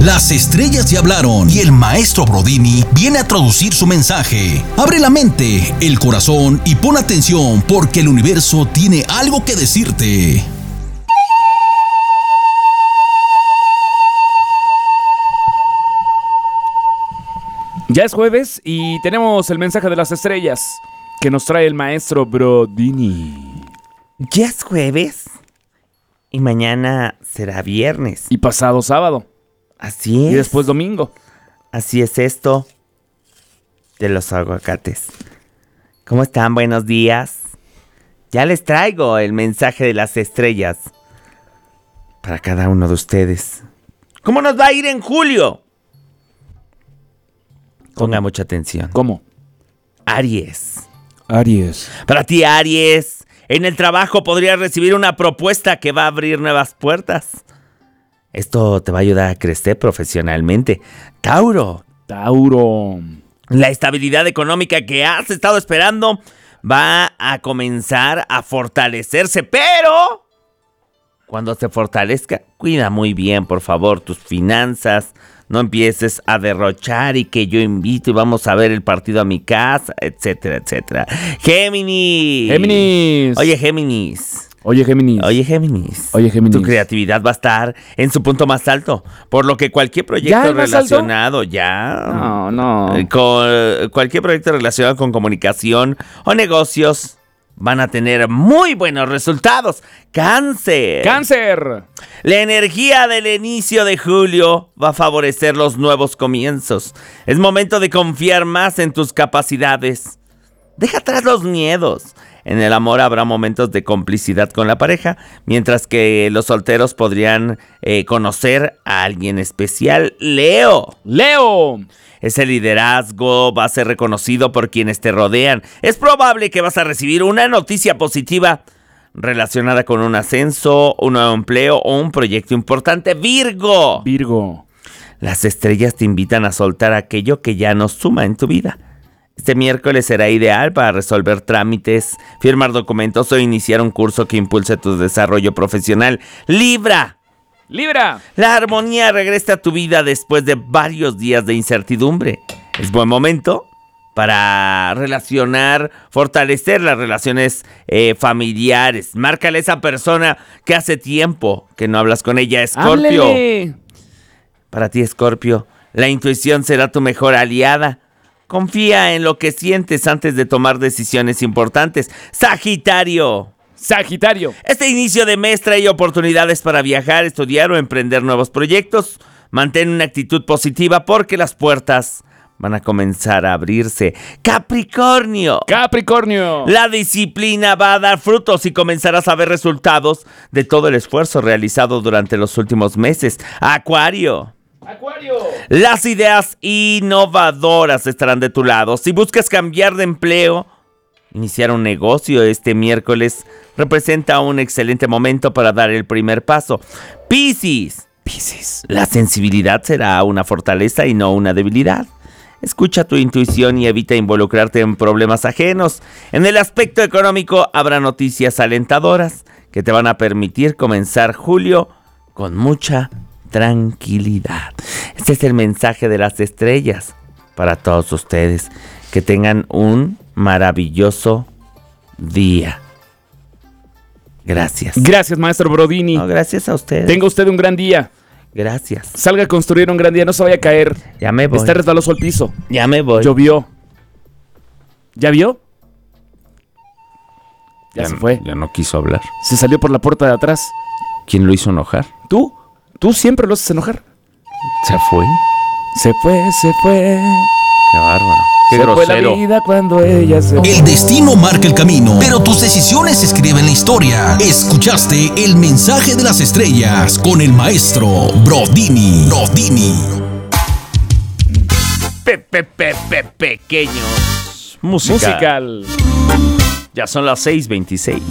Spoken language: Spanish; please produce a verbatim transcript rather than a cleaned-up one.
Las estrellas ya hablaron y el maestro Brodini viene a traducir su mensaje. Abre la mente, el corazón y pon atención porque el universo tiene algo que decirte. Ya es jueves y tenemos el mensaje de las estrellas que nos trae el maestro Brodini. Ya es jueves y mañana será viernes. Y pasado sábado. Así es. Y después domingo. Así es esto de los aguacates. ¿Cómo están? Buenos días. Ya les traigo el mensaje de las estrellas para cada uno de ustedes. ¿Cómo nos va a ir en julio? Ponga mucha atención. ¿Cómo? Aries. Aries. Para ti, Aries, en el trabajo podrías recibir una propuesta que va a abrir nuevas puertas. Esto te va a ayudar a crecer profesionalmente. Tauro. Tauro. La estabilidad económica que has estado esperando va a comenzar a fortalecerse, pero cuando se fortalezca, cuida muy bien, por favor, tus finanzas. No empieces a derrochar y que yo invito y vamos a ver el partido a mi casa, etcétera, etcétera. Géminis. Géminis. Oye, Géminis. Oye, Géminis. Oye, Géminis. Oye, Géminis. Tu creatividad va a estar en su punto más alto, por lo que cualquier proyecto relacionado ya... No, no. Con cualquier proyecto relacionado con comunicación o negocios van a tener muy buenos resultados. Cáncer. Cáncer. La energía del inicio de julio va a favorecer los nuevos comienzos. Es momento de confiar más en tus capacidades. Deja atrás los miedos. En el amor habrá momentos de complicidad con la pareja, mientras que los solteros podrían eh, conocer a alguien especial. Leo. Leo. Ese liderazgo va a ser reconocido por quienes te rodean. Es probable que vas a recibir una noticia positiva relacionada con un ascenso, un nuevo empleo o un proyecto importante. Virgo. Virgo. Las estrellas te invitan a soltar aquello que ya no suma en tu vida. Este miércoles será ideal para resolver trámites, firmar documentos o iniciar un curso que impulse tu desarrollo profesional. Libra. Libra. La armonía regresa a tu vida después de varios días de incertidumbre. Es buen momento para relacionar, fortalecer las relaciones eh, familiares. Márcale a esa persona que hace tiempo que no hablas con ella. Escorpio. Háblele. Para ti, Escorpio, la intuición será tu mejor aliada. Confía en lo que sientes antes de tomar decisiones importantes. Sagitario. Sagitario. Este inicio de mes trae oportunidades para viajar, estudiar o emprender nuevos proyectos. Mantén una actitud positiva porque las puertas van a comenzar a abrirse. Capricornio. Capricornio. La disciplina va a dar frutos y comenzarás a ver resultados de todo el esfuerzo realizado durante los últimos meses. Acuario. Acuario. Las ideas innovadoras estarán de tu lado. Si buscas cambiar de empleo, iniciar un negocio este miércoles representa un excelente momento para dar el primer paso. Piscis. Piscis. La sensibilidad será una fortaleza y no una debilidad. Escucha tu intuición y evita involucrarte en problemas ajenos. En el aspecto económico habrá noticias alentadoras que te van a permitir comenzar julio con mucha tranquilidad. Este es el mensaje de las estrellas para todos ustedes. Que tengan un maravilloso día. Gracias. Gracias, maestro Brodini. No, gracias a ustedes. Tenga usted un gran día. Gracias. Salga a construir un gran día, no se vaya a caer. Ya me voy. Está resbaloso el piso. Ya me voy. Llovió. ¿Ya vio? Ya, Ya se no- fue. Ya no quiso hablar. Se salió por la puerta de atrás. ¿Quién lo hizo enojar? ¿Tú? Tú siempre lo haces enojar. Se fue. Se fue, se fue. Qué bárbaro. Qué se grosero. fue la vida cuando ella se fue. El destino marca el camino, pero tus decisiones escriben la historia. Escuchaste el mensaje de las estrellas con el maestro Brodini. Brodini. Pepe, pepe, pequeños. Música. Musical. Ya son las seis veintiséis.